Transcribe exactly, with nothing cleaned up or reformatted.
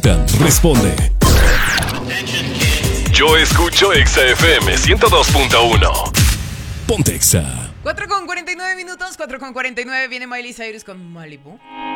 Responde. Yo escucho Exa F M ciento dos punto uno. Ponte Exa. cuatro con cuarenta y nueve minutos, cuatro con cuarenta y nueve. Viene Miley Cyrus con Malibu.